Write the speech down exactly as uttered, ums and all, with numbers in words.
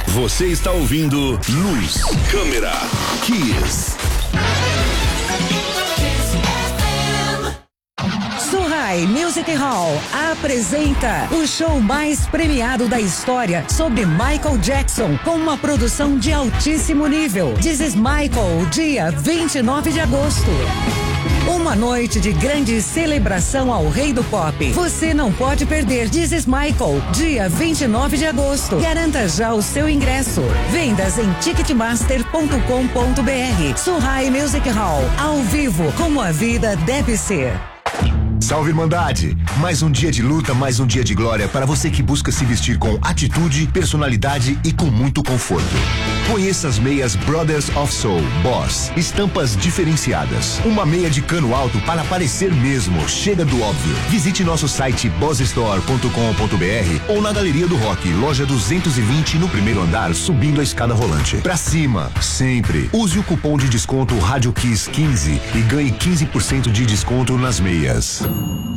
Você está ouvindo Luz, Câmera, Kiss. Surrai Music Hall apresenta o show mais premiado da história sobre Michael Jackson, com uma produção de altíssimo nível. This is Michael, dia vinte e nove de agosto. Uma noite de grande celebração ao rei do pop. Você não pode perder This is Michael, dia vinte e nove de agosto. Garanta já o seu ingresso. Vendas em ticketmaster ponto com ponto br. Surrai Music Hall, ao vivo, como a vida deve ser. Salve, Irmandade! Mais um dia de luta, mais um dia de glória para você que busca se vestir com atitude, personalidade e com muito conforto. Conheça as meias Brothers of Soul Boss, estampas diferenciadas. Uma meia de cano alto para parecer mesmo, chega do óbvio. Visite nosso site boss store ponto com ponto br ou na Galeria do Rock, loja duzentos e vinte, no primeiro andar, subindo a escada rolante. Pra cima, sempre. Use o cupom de desconto Rádio Kiss quinze e ganhe quinze por cento de desconto nas meias.